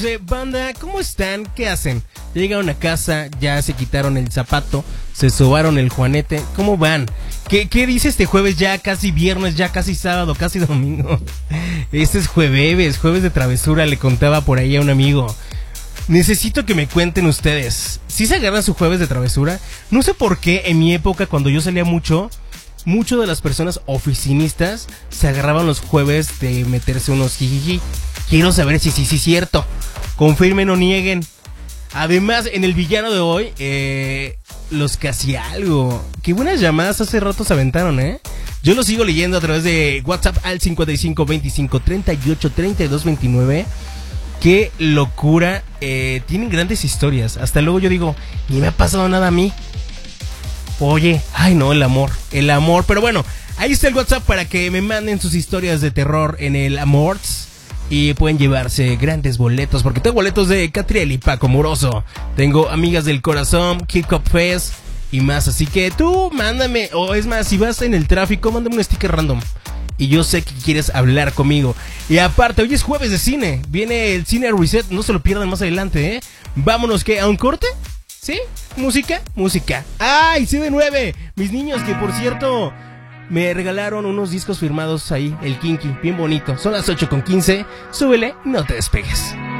Banda, ¿cómo están? ¿Qué hacen? Ya llegaron a casa, ya se quitaron el zapato, se sobaron el juanete. ¿Cómo van? ¿Qué dice este jueves? Ya casi viernes, ya casi sábado, casi domingo. Este es jueves de travesura, le contaba por ahí a un amigo. Necesito que me cuenten ustedes, ¿sí se agarran su jueves de travesura? No sé por qué en mi época, cuando yo salía mucho de las personas oficinistas se agarraban los jueves de meterse unos jijiji. Quiero saber si sí es cierto. Confirmen o nieguen. Además, en el villano de hoy, los casi algo. Qué buenas llamadas hace rato se aventaron, Yo lo sigo leyendo a través de WhatsApp al 55 25 38 32 29. Qué locura. Tienen grandes historias. Hasta luego yo digo, ni me ha pasado nada a mí. Oye, ay no, el amor. Pero bueno, ahí está el WhatsApp para que me manden sus historias de terror en el Amorts. Y pueden llevarse grandes boletos, porque tengo boletos de Catriel y Paco Moroso. Tengo Amigas del Corazón, Kick Up Fest y más. Así que tú mándame, o es más, si vas en el tráfico, mándame un sticker random. Y yo sé que quieres hablar conmigo. Y aparte, hoy es jueves de cine. Viene el Cine Reset, no se lo pierdan más adelante, Vámonos, ¿qué? ¿A un corte? ¿Sí? ¿Música? ¡Ay, CD9! Mis niños, que por cierto me regalaron unos discos firmados ahí, el Kinky, bien bonito. Son las 8:15. Súbele, no te despegues.